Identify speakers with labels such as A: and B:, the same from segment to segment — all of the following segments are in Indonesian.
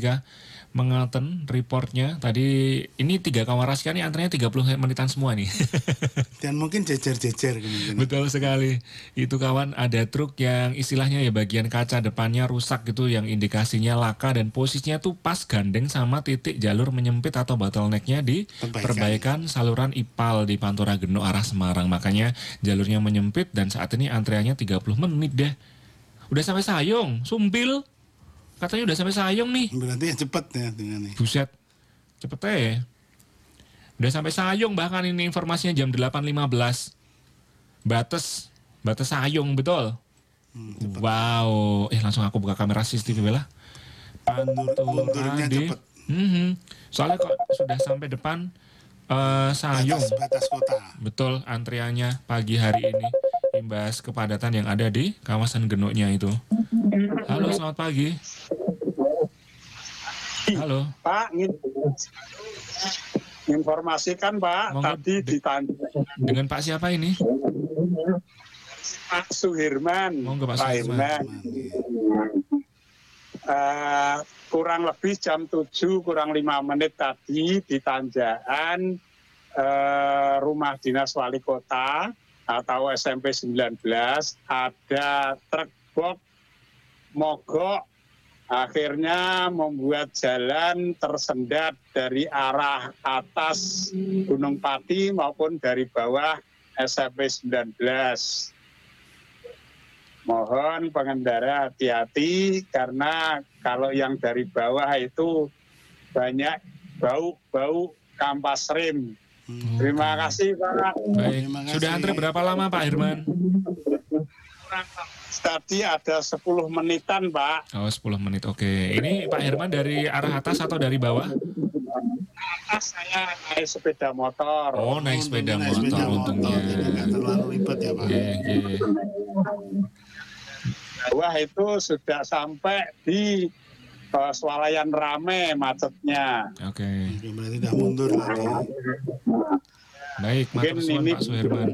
A: Rasika mengaten reportnya. Tadi ini 3 Kawah Rasika nih antrinya 30 menitan semua nih.
B: Dan mungkin jejer-jejer kemungkinan.
A: Betul sekali. Itu kawan, ada truk yang istilahnya ya bagian kaca depannya rusak gitu, yang indikasinya laka dan posisinya tuh pas gandeng sama titik jalur menyempit atau bottlenecknya di perbaikan saluran IPAL di Pantura Geno arah Semarang. Makanya jalurnya menyempit dan saat ini antriannya 30 menit deh. Udah sampai Sayung, Sumpil. Katanya udah sampai Sayung nih.
B: Berarti ya cepet ya dengan nih.
A: Buset, cepet ya. Udah sampai Sayung bahkan ini informasinya jam 8.15. Batas Sayung, betul. Wow, langsung aku buka kamera CCTV lah.
B: Mundurnya cepet.
A: Soalnya kok sudah sampai depan Sayung.
B: Batas kota.
A: Betul, antriannya pagi hari ini. Imbas kepadatan yang ada di kawasan Genoknya itu. Halo, selamat pagi. Halo.
C: Pak, informasikan Pak, tadi ditanya.
A: Dengan Pak siapa ini?
C: Pak Suhirman.
A: Monggo Pak Suhirman.
C: Kurang lebih jam 7 kurang 5 menit tadi di Tanjakan rumah dinas wali kota atau SMP 19 ada truk box mogok, akhirnya membuat jalan tersendat dari arah atas Gunung Pati maupun dari bawah SMP 19. Mohon pengendara hati-hati karena kalau yang dari bawah itu banyak bau kampas rem. Terima kasih Pak.
A: Baik. Sudah antri berapa lama Pak Herman?
C: Tadi ada 10 menitan Pak.
A: Oh 10 menit, oke. Ini Pak Herman dari arah atas atau dari bawah?
C: Atas saya naik sepeda motor.
A: Oh naik sepeda motor untungnya.
B: Tidak terlalu ribet ya Pak.
C: Wah itu sudah sampai di Swalayan Rame macetnya.
A: Oke.
B: Berarti tidak mundur lagi.
A: Baik, matur suwun Pak Suherman.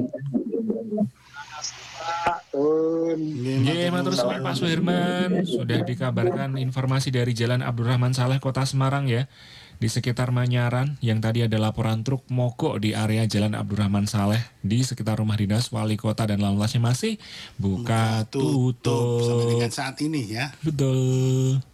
A: Matur suwun Pak Suherman. Sudah dikabarkan informasi dari Jalan Abdurrahman Saleh Kota Semarang ya. Di sekitar Manyaran yang tadi ada laporan truk mogok di area Jalan Abdurrahman Saleh di sekitar rumah dinas wali kota dan lalu lintasnya masih buka tutup
B: sampai dengan saat ini ya.
A: Betul.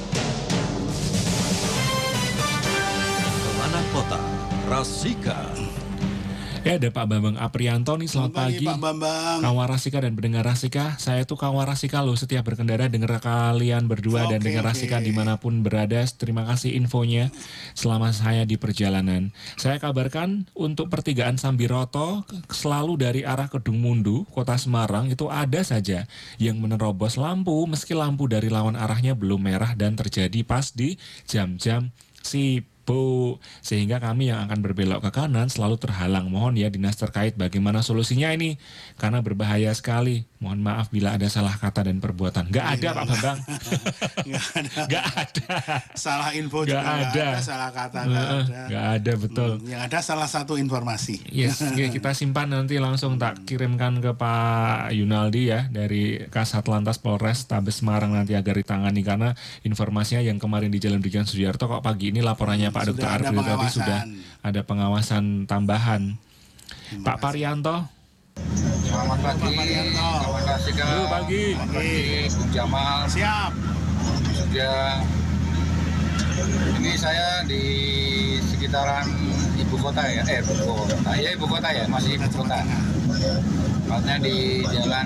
D: Kota Rasika.
A: Ya ada Pak Bambang Aprianto nih, selamat pagi
B: Pak Bambang.
A: Kawan Rasika dan pendengar Rasika. Saya tuh kawan Rasika loh, setiap berkendara dengar kalian berdua dan dengar Rasika dimanapun berada. Terima kasih infonya selama saya di perjalanan. Saya kabarkan untuk pertigaan Sambiroto selalu dari arah Kedung Mundu, Kota Semarang itu ada saja yang menerobos lampu meski lampu dari lawan arahnya belum merah dan terjadi pas di jam-jam sibuk. Sehingga kami yang akan berbelok ke kanan selalu terhalang. Mohon ya dinas terkait bagaimana solusinya ini, karena berbahaya sekali. Mohon maaf bila ada salah kata dan perbuatan. Gak ada Pak Bambang. Gak ada.
B: Salah info juga gak ada. Salah kata
A: gak ada, betul.
B: Yang ada salah satu informasi.
A: Yes, kita simpan nanti langsung tak kirimkan ke Pak Yunaldi ya dari Kasat Lantas Polres Tabes Semarang nanti agar ditangani, karena informasinya yang kemarin di Jalan Brigjen Sudiarto kok pagi ini laporannya Pak Dr. Arbil tadi sudah ada pengawasan tambahan. Pak Parianto.
E: Selamat pagi. Selamat
A: pagi.
E: Bung Jamal.
B: Siap.
E: Sudah. Ini saya di sekitaran ibu kota ya. Ibu kota. Ya ibu kota ya, masih ibu kota. Tepatnya di jalan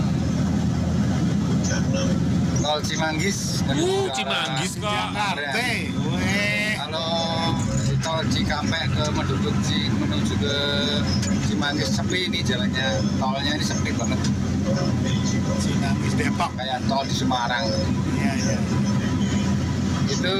E: Tol Cimanggis.
A: Cimanggis kok.
E: Kalau di Tol Cikampek ke menuju ke Cimanggis sepi ini jalannya, tolnya ini sepi banget.
B: Cimanggis Depok
E: kayak tol di Semarang.
B: Iya.
E: Itu.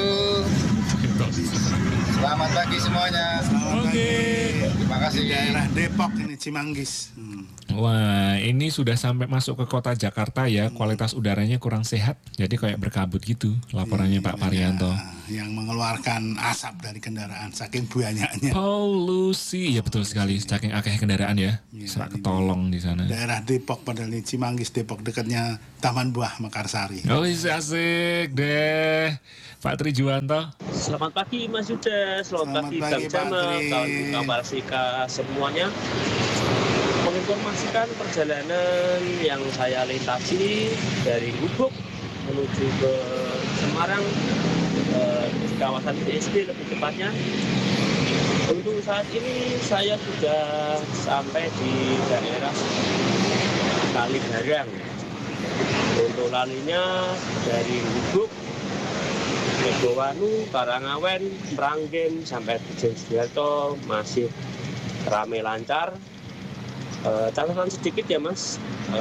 E: Selamat pagi semuanya.
B: Oke.
E: Terima kasih.
B: Di daerah Depok ini Cimanggis.
A: Wah, ini sudah sampai masuk ke kota Jakarta ya. Kualitas udaranya kurang sehat, jadi kayak berkabut gitu. Laporannya Pak Parianto.
B: yang mengeluarkan asap dari kendaraan saking banyaknya.
A: Polusi, ya betul sekali. Saking akeh kendaraan ya.
B: Iya,
A: Serak
B: ini
A: ketolong di sana.
B: Daerah Depok, padahal ini Cimanggis Depok, dekatnya Taman Buah Mekarsari.
A: Oh, asik deh. Pak Trijuwanto.
F: Selamat pagi Mas Yuda, selamat pagi Bang
B: Pak
F: Jamal,
B: Tri.
F: kawan Warsika semuanya. Menginformasikan perjalanan yang saya lintasi dari Gubuk menuju ke Semarang, di kawasan BSD lebih tepatnya. Untuk saat ini saya sudah sampai di daerah Kaligarang. Untuk lalinya dari Gubuk, Megawanu, Karangawen, Meranggen sampai Pujon Sudiarto masih ramai lancar. Catatan sedikit ya Mas,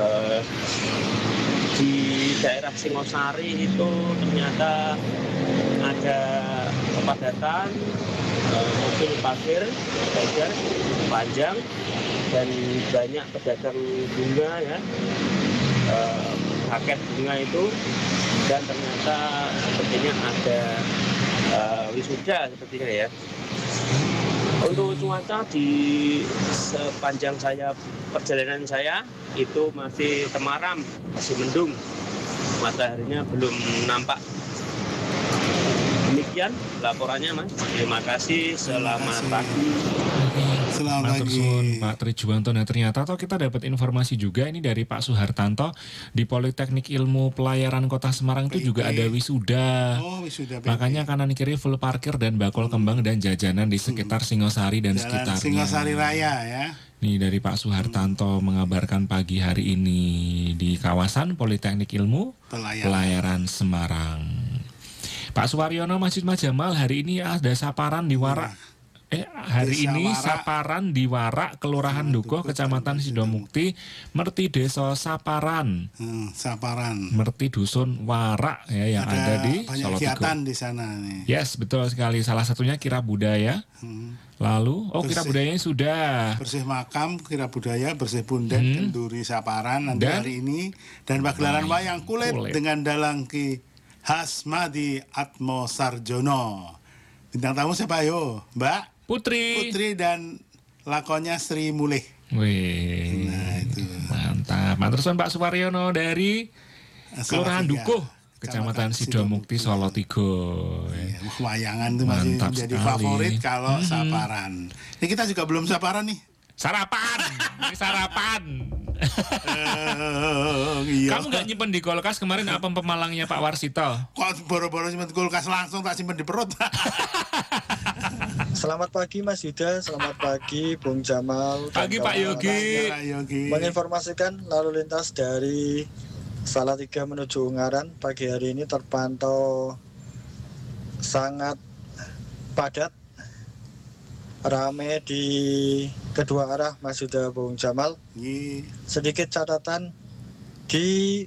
F: di daerah Singosari itu ternyata ada kepadatan mobil parkir pedagang panjang dan banyak pedagang bunga ya, paket bunga itu, dan ternyata sepertinya ada wisuda sepertinya ya. Untuk cuaca di sepanjang perjalanan saya itu masih temaram, masih mendung, mataharinya belum nampak. Demikian laporannya Mas. Terima kasih. Selamat pagi.
B: Selamat pagi.
A: Pak Trijuwanto. Nah ternyata kita dapat informasi juga ini dari Pak Suhartanto di Politeknik Ilmu Pelayaran Kota Semarang itu juga ada wisuda.
B: Oh, wisuda PP.
A: Makanya kanan kiri full parkir dan bakul kembang dan jajanan di sekitar Singosari dan
B: Jalan
A: sekitarnya.
B: Singosari Raya ya.
A: Nih dari Pak Suhartanto mengabarkan pagi hari ini di kawasan Politeknik Ilmu Pelayaran Semarang. Pak Suwaryono Masjid Mas Jamal, hari ini ada saparan di Warak. Hari
B: Desa
A: ini
B: Warak.
A: saparan di Warak, Kelurahan Dukuh, Kecamatan Sidomukti, Merti Desa Saparan.
B: Saparan.
A: Merti Dusun Warak ya yang ada di
B: banyak
A: Solo
B: kegiatan
A: Tigo.
B: di sana nih.
A: Yes, betul sekali. Salah satunya Kira Budaya. Lalu, Kira Budayanya sudah.
B: Bersih makam, kira budaya, bersih punden, kenduri saparan nanti
A: Dan
B: hari ini, dan pagelaran wayang kulit dengan dalang Ki Hasmadi Atmo Sarjono. Bintang tamu siapa yo? Mbak
A: Putri
B: dan lakonnya Sri Mulih.
A: Wih,
B: Nah, itu.
A: mantap. Manterusan Pak Suwaryono dari Kelurahan Dukuh, Kecamatan Sidomukti, Solo Tigo.
B: Ya, wayangan itu masih
A: Mantap
B: menjadi
A: sekali.
B: favorit kalau saparan. Ini kita juga belum saparan nih.
A: Sarapan, ini sarapan.
B: Iya.
A: Kamu nggak nyimpen di kulkas kemarin apa pemalangnya Pak Warsito?
B: Kok boro-boro simpen kulkas langsung tak simpen di perut.
G: Selamat pagi Mas Yuda, selamat pagi Bung Jamal.
A: Pagi Pak Yogi.
G: Menginformasikan lalu lintas dari Salatiga menuju Ungaran pagi hari ini terpantau sangat padat, rame di kedua arah Mas Yuda, Bung Jamal. Sedikit catatan di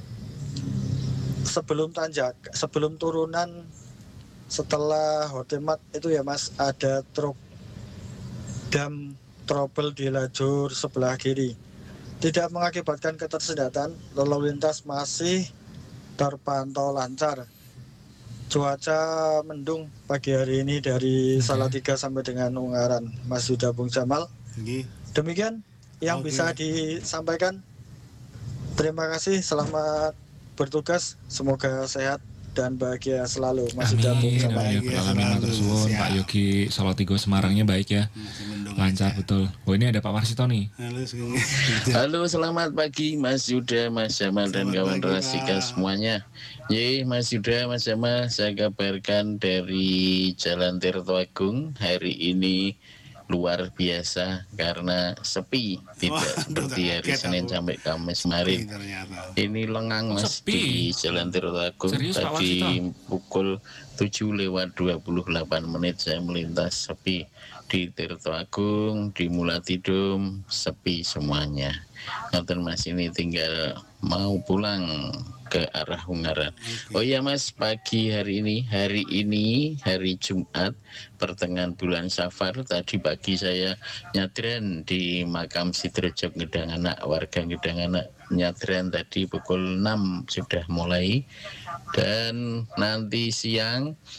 G: sebelum turunan setelah Hotemat itu ya Mas, ada truk dam trouble di lajur sebelah kiri. Tidak mengakibatkan ketersendatan, lalu lintas masih terpantau lancar. Cuaca mendung pagi hari ini dari Salatiga sampai dengan Ungaran, Mas Yuda, Bung Jamal. Demikian yang bisa disampaikan. Terima kasih, selamat bertugas, semoga sehat dan bahagia selalu, Mas Yuda, Bung Jamal.
A: Pak Yogi, Solo Tigo Semarangnya baik ya, lancar betul. Oh ini ada Pak Warsito nih.
H: Halo, selamat pagi Mas Yuda, Mas Jamal dan kawan Rasika semuanya. Mas Yuda, Mas Jamal, saya kabarkan dari Jalan Tirto Agung hari ini luar biasa karena sepi, tidak seperti hari Senin sampai Kamis kemarin. Ini lengang Mas di Jalan Tirto Agung. Tadi pukul 7:28 saya melintas sepi di Tirto Agung, di Mulatidum sepi semuanya. Nonton Mas ini tinggal mau pulang ke arah Ungaran. Oh ya Mas, pagi hari ini hari Jumat pertengahan bulan Safar, tadi pagi saya nyadran di makam Sidrajab Ngedang Anak, warga Ngedang Anak, nyadran tadi pukul 6 sudah mulai, dan nanti siang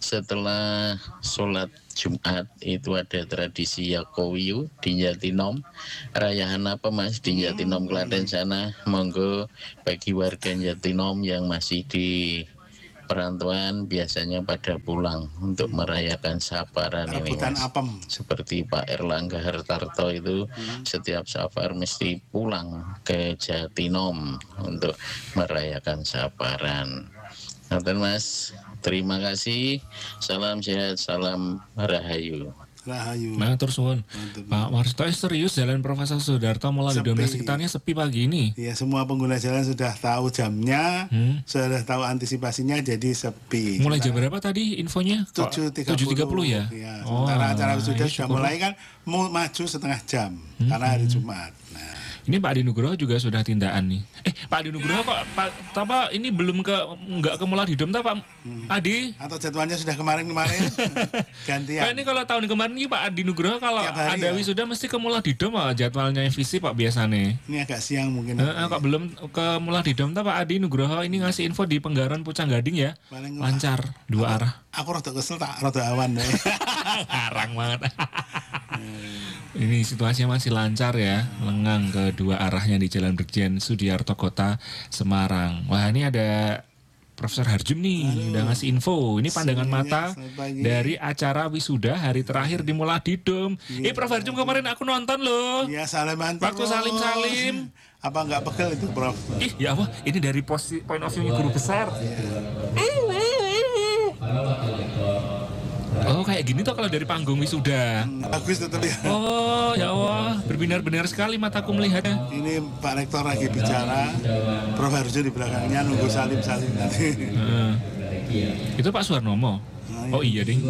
H: setelah sholat Jumat itu ada tradisi Yakowiyu di Jatinom. Rayahan apa Mas di Jatinom Klaten sana? Monggo bagi warga Jatinom yang masih di perantauan biasanya pada pulang untuk merayakan Saparan ini Mas. Seperti Pak Erlangga Hartarto itu setiap Safar mesti pulang ke Jatinom untuk merayakan Saparan. Nanti Mas, terima kasih. Salam sehat, salam rahayu.
B: Rahayu.
A: Nah, terus Pak Warsto serius Jalan Profesor Sudarto mulai di sekitarnya sepi pagi ini.
B: Iya, semua pengguna jalan sudah tahu jamnya, sudah tahu antisipasinya, jadi sepi.
A: Mulai jam berapa tadi infonya?
B: 7.30
A: ya?
B: Ya, sementara acara wisuda sudah mulai kan maju setengah jam karena hari Jumat. Nah.
A: Ini Pak Adi Nugroho juga sudah tindakan nih. Pak Adi Nugroho kok ini belum nggak ke Muladidom Pak Adi?
B: Atau jadwalnya sudah kemarin-kemarin gantian.
A: Ini kalau tahun kemarin nih Pak Adi Nugroho kalau ada wisuda mesti ke Muladidom jadwalnya visi Pak biasanya.
B: Ini agak siang mungkin.
A: Kok belum ke Muladidom Pak Adi Nugroho ini ngasih info di Penggaran Pucang Gading ya. Lancar dua arah.
B: Aku rada kesel rada awan deh.
A: Ngarang banget. Ini situasinya masih lancar ya, lengang kedua arahnya di Jalan Brigjen Sudiarto Kota Semarang. Wah, ini ada Profesor Harjum nih, udah ngasih info. Ini pandangan mata dari acara wisuda hari terakhir di Muladidom. Prof Harjum kemarin aku nonton loh.
B: Iya, salam
A: waktu salim-salim.
B: Apa nggak pegel itu, Prof?
A: Ya apa? Ini dari point of view-nya guru besar. Oh, kayak gini tuh kalau dari panggung wisuda.
B: Bagus tuh ya.
A: Oh, ya Allah, berbinar-binar sekali mataku melihatnya.
B: Ini Pak Rektor lagi bicara, Prof Harjo di belakangnya nunggu salim-salim nanti.
A: Itu Pak Suwarnomo. Oh iya ding.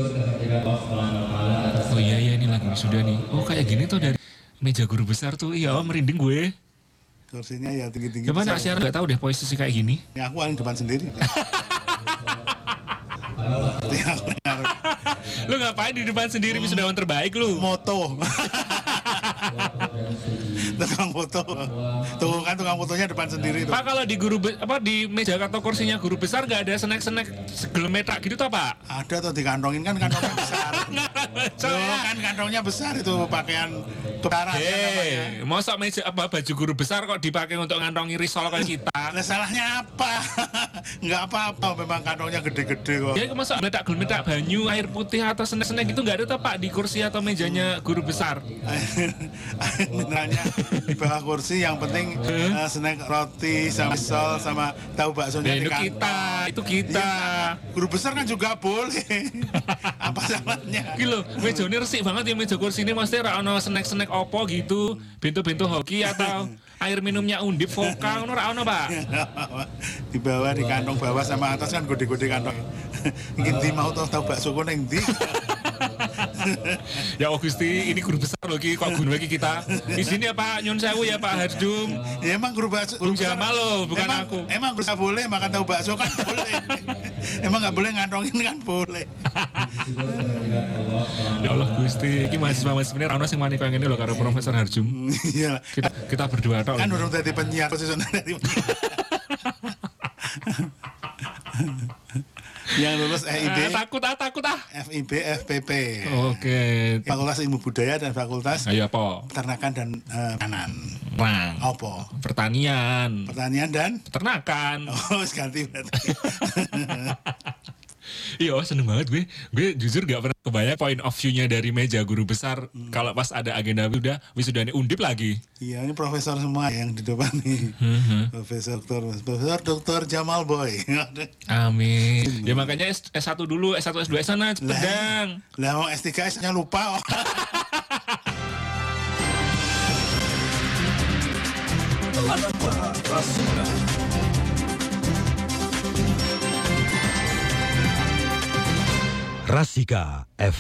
A: Oh iya ini lagi wisuda nih. Oh kayak gini tuh dari meja guru besar tuh. Iya, merinding gue.
B: Kursinya ya tinggi-tinggi.
A: Gimana siaran nggak tahu deh posisi kayak gini.
B: Ya aku paling depan sendiri.
A: Lu ngapain di depan sendiri wisudawan terbaik lu?
B: Moto. Tukang foto. Tuh kan tukang fotonya depan sendiri tuh.
A: Pak kalau di di meja atau kursinya guru besar nggak ada snack-snack segelemetak gitu toh Pak?
B: Ada tuh dikantongin kan kantongnya besar. Loh, kan kantongnya besar itu pakaian kebaran.
A: Masa meja baju guru besar kok dipakai untuk ngantongi risol kayak kita?
B: Nah, salahnya apa? Nggak apa-apa, memang kantongnya gede-gede kok.
A: Ya masa gelemetak banyu, air putih atau snack-snack gitu nggak ada toh Pak di kursi atau mejanya guru besar?
B: Mineralnya di bawah kursi, yang penting snack roti sama risol sama tahu baksonya di kantong.
A: Itu kita.
B: Ya, guru besar kan juga boleh. Apa salahnya?
A: Gila, mejanya resik banget ya meja kursi ini, maksudnya ono snack-snack opo gitu, bento-bento hoki atau air minumnya Undip Vokal, ono Pak?
B: Di bawah, di kantong bawah sama atas kan gede-gede kantong. Mungkin di mau tahu bakso kuning di.
A: Ya Gusti, ini guru besar loh kok guru lagi kita. Di sini ya Pak Nyun Sewu ya Pak Harjum.
B: Ya emang guru bakso.
A: Guru Jamal loh, bukan aku.
B: Emang guru boleh makan tahu bakso kan boleh. Emang nggak boleh ngantongin kan boleh.
A: Ya Allah Gusti, ini mahasiswa sebenarnya ono sing mani koyo ngene lho karo Profesor Harjum.
B: Iya.
A: Kita berdua tok.
B: Kan urung dadi penyiar, posisi dadi penyiar. Yang lulus EIB
A: takut
B: FIB FPP.
A: Oke.
B: Fakultas Ilmu Budaya dan Fakultas Peternakan dan Pangan. Apa?
A: Pertanian
B: dan
A: peternakan.
B: Oh, ganti berarti.
A: Iya, seneng banget gue jujur gak pernah kebayang point of view-nya dari meja guru besar kalau pas ada agenda wisudanya Undip lagi.
B: Iya, ini profesor semua yang di depan nih. Profesor Dr. Jamal Boy.
A: Amin. Ya makanya S1 dulu, S1 S2 sana pedang.
B: Lah mau S3 S-nya lupa.
D: Rasika FM.